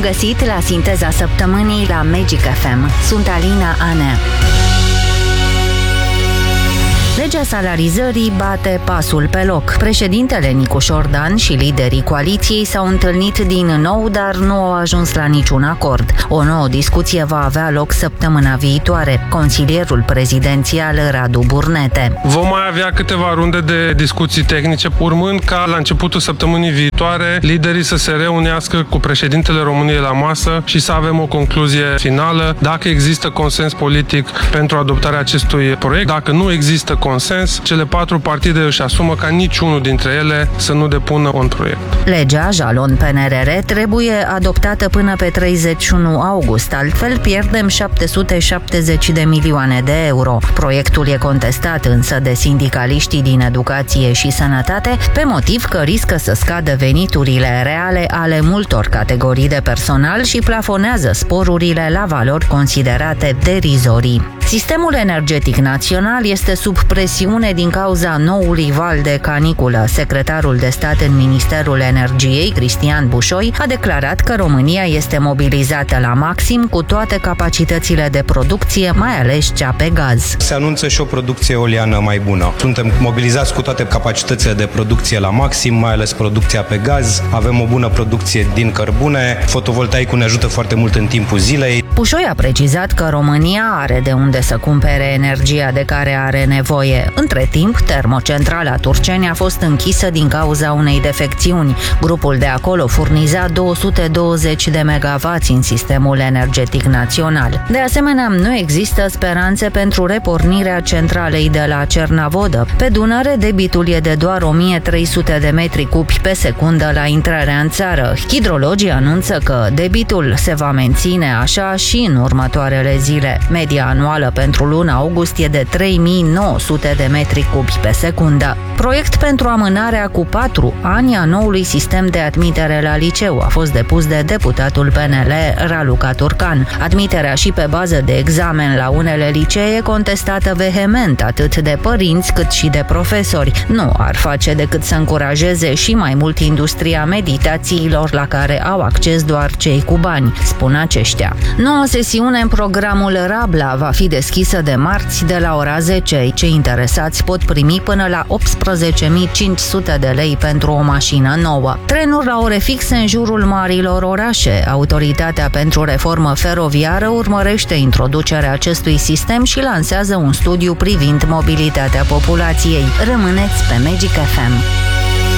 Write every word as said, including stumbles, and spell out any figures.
găsit la Sinteza Săptămânii la Magic F M. Sunt Alina Anea. Legea salarizării bate pasul pe loc. Președintele Nicu Șordan și liderii coaliției s-au întâlnit din nou, dar nu au ajuns la niciun acord. O nouă discuție va avea loc săptămâna viitoare. Consilierul prezidențial Radu Burnete. Vom mai avea câteva runde de discuții tehnice, urmând ca la începutul săptămânii viitoare liderii să se reunească cu președintele României la masă și să avem o concluzie finală, dacă există consens politic pentru adoptarea acestui proiect. Dacă nu există consens, cele patru partide își asumă ca niciunul dintre ele să nu depună un proiect. Legea jalon P N R R trebuie adoptată până pe treizeci și unu august, altfel pierdem șapte sute șaptezeci de milioane de euro. Proiectul e contestat însă de sindicaliștii din educație și sănătate pe motiv că riscă să scadă veniturile reale ale multor categorii de personal și plafonează sporurile la valori considerate derizorii. Sistemul energetic național este sub presiune din cauza noului val de caniculă. Secretarul de stat în Ministerul Energiei, Cristian Bușoi, a declarat că România este mobilizată la maxim cu toate capacitățile de producție, mai ales cea pe gaz. Se anunță și o producție eoliană mai bună. Suntem mobilizați cu toate capacitățile de producție la maxim, mai ales producția pe gaz. Avem o bună producție din cărbune. Fotovoltaicul ne ajută foarte mult în timpul zilei. Bușoi a precizat că România are de unde să cumpere energia de care are nevoie. Între timp, termocentrala Turceni a fost închisă din cauza unei defecțiuni. Grupul de acolo furniza două sute douăzeci de megawatts în sistemul energetic național. De asemenea, nu există speranțe pentru repornirea centralei de la Cernavodă. Pe Dunăre, debitul e de doar o mie trei sute de metri cubi pe secundă la intrarea în țară. Hidrologii anunță că debitul se va menține așa și în următoarele zile. Media anuală pentru luna august e de trei mii nouă sute de metri cubi pe secundă. Proiect pentru amânarea cu patru ani a noului sistem de admitere la liceu a fost depus de deputatul P N L Raluca Turcan. Admiterea și pe bază de examen la unele licee contestată vehement atât de părinți cât și de profesori. Nu ar face decât să încurajeze și mai mult industria meditațiilor la care au acces doar cei cu bani, spun aceștia. Noua sesiune în programul Rabla va fi deschisă de marți de la ora zece. Cei interesați pot primi până la optsprezece mii cinci sute de lei pentru o mașină nouă. Trenuri la ore fixe în jurul marilor orașe. Autoritatea pentru reformă feroviară urmărește introducerea acestui sistem și lansează un studiu privind mobilitatea populației. Rămâneți pe Magic F M.